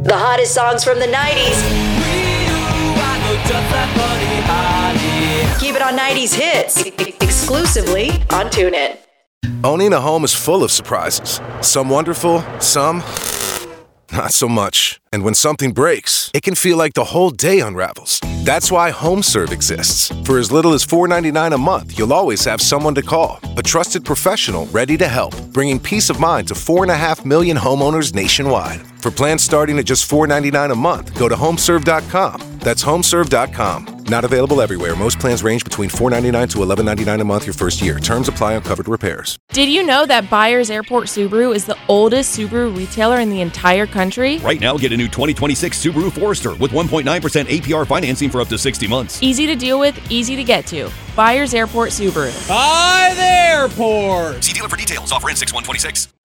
The hottest songs from the 90s. Keep it on 90s hits. Exclusively on TuneIn. Owning a home is full of surprises. Some wonderful, some not so much. And when something breaks, it can feel like the whole day unravels. That's why HomeServe exists. For as little as $4.99 a month, you'll always have someone to call. A trusted professional ready to help, bringing peace of mind to 4.5 million homeowners nationwide. For plans starting at just $4.99 a month, go to homeserve.com. That's homeserve.com. Not available everywhere. Most plans range between $4.99 to $11.99 a month your first year. Terms apply on covered repairs. Did you know that Byers Airport Subaru is the oldest Subaru retailer in the entire country? Right now, get a new 2026 Subaru Forester with 1.9% APR financing for up to 60 months. Easy to deal with, easy to get to. Byers Airport Subaru. By the airport. See dealer for details. Offer ends 6/1/26.